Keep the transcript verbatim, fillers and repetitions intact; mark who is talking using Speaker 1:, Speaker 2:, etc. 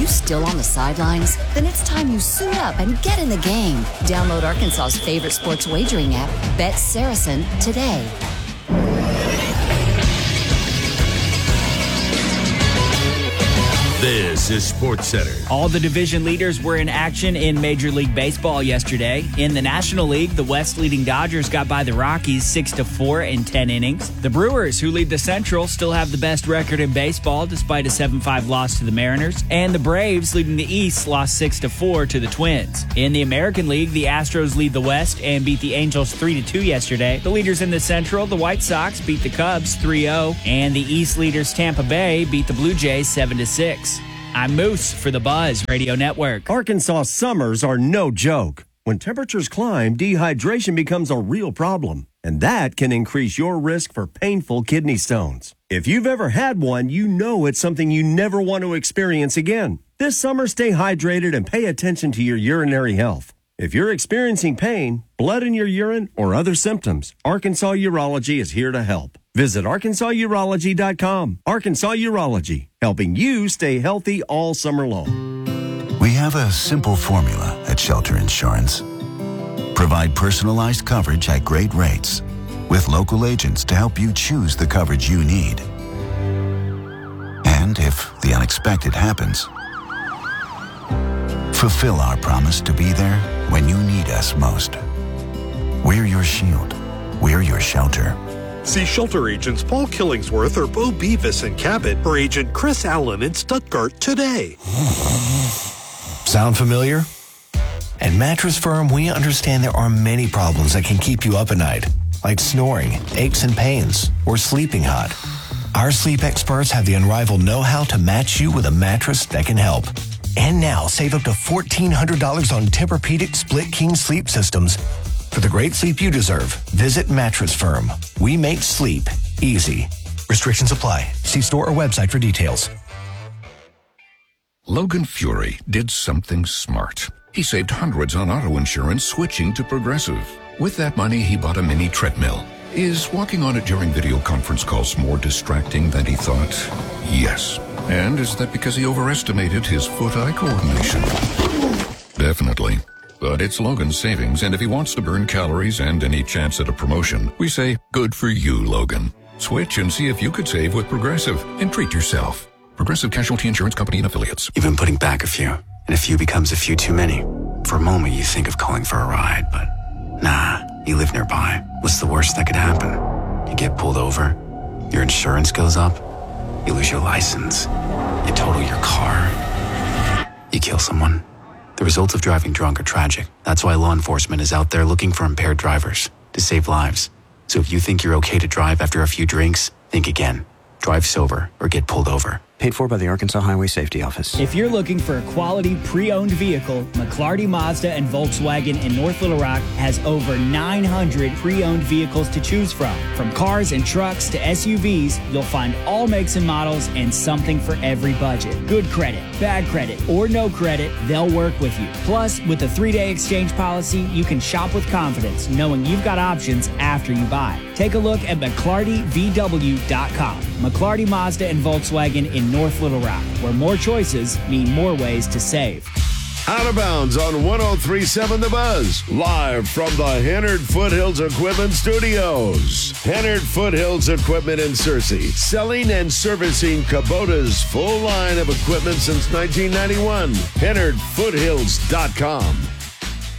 Speaker 1: you still on the sidelines? Then it's time you suit up and get in the game. Download Arkansas's favorite sports wagering app, Bet Saracen, today.
Speaker 2: This is SportsCenter.
Speaker 3: All the division leaders were in action in Major League Baseball yesterday. In the National League, the West-leading Dodgers got by the Rockies six to four in ten innings. The Brewers, who lead the Central, still have the best record in baseball despite a seven five loss to the Mariners. And the Braves, leading the East, lost six to four to the Twins. In the American League, the Astros lead the West and beat the Angels three to two yesterday. The leaders in the Central, the White Sox, beat the Cubs three oh. And the East leaders, Tampa Bay, beat the Blue Jays seven to six. I'm Moose for the Buzz Radio Network.
Speaker 4: Arkansas summers are no joke. When temperatures climb, dehydration becomes a real problem, and that can increase your risk for painful kidney stones. If you've ever had one, you know it's something you never want to experience again. This summer, stay hydrated and pay attention to your urinary health. If you're experiencing pain, blood in your urine, or other symptoms, Arkansas Urology is here to help. Visit arkansas urology dot com. Arkansas Urology, helping you stay healthy all summer long.
Speaker 5: We have a simple formula at Shelter Insurance. Provide personalized coverage at great rates with local agents to help you choose the coverage you need. And if the unexpected happens, fulfill our promise to be there when you need us most. We're your shield. We're your shelter.
Speaker 6: See shelter agents Paul Killingsworth or Bo Beavis in Cabot or agent Chris Allen in Stuttgart today.
Speaker 7: Sound familiar? At Mattress Firm, we understand there are many problems that can keep you up at night, like snoring, aches and pains, or sleeping hot. Our sleep experts have the unrivaled know-how to match you with a mattress that can help. And now, save up to fourteen hundred dollars on Tempur-Pedic Split King sleep systems. For the great sleep you deserve, visit Mattress Firm. We make sleep easy. Restrictions apply. See store or website for details.
Speaker 8: Logan Fury did something smart. He saved hundreds on auto insurance switching to Progressive. With that money, he bought a mini treadmill. Is walking on it during video conference calls more distracting than he thought? Yes. And is that because he overestimated his foot-eye coordination? Definitely. But it's Logan's savings, and if he wants to burn calories and any chance at a promotion, we say, good for you, Logan. Switch and see if you could save with Progressive and treat yourself. Progressive Casualty Insurance Company and Affiliates.
Speaker 9: You've been putting back a few, and a few becomes a few too many. For a moment, you think of calling for a ride, but nah, you live nearby. What's the worst that could happen? You get pulled over, your insurance goes up, you lose your license, you total your car, you kill someone. The results of driving drunk are tragic. That's why law enforcement is out there looking for impaired drivers to save lives. So if you think you're okay to drive after a few drinks, think again. Drive sober or get pulled over.
Speaker 10: Paid for by the Arkansas Highway Safety Office.
Speaker 3: If you're looking for a quality pre-owned vehicle, McClarty Mazda and Volkswagen in North Little Rock has over nine hundred pre-owned vehicles to choose from. From cars and trucks to S U Vs, you'll find all makes and models and something for every budget. Good credit, bad credit, or no credit, they'll work with you. Plus, with a three-day exchange policy, you can shop with confidence, knowing you've got options after you buy. Take a look at McClarty V W dot com. McClarty Mazda and Volkswagen in North Little Rock, where more choices mean more ways to save.
Speaker 2: Out of bounds on one oh three point seven The Buzz, live from the Hennard Foothills Equipment Studios. Hennard Foothills Equipment in Searcy, selling and servicing Kubota's full line of equipment since nineteen ninety-one. Hennard Foothills dot com.